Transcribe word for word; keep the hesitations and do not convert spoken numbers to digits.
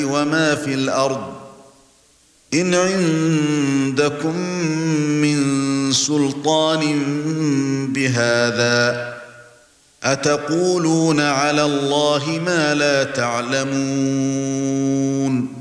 وما في الأرض إن عندكم من سلطان بهذا أتقولون على الله ما لا تعلمون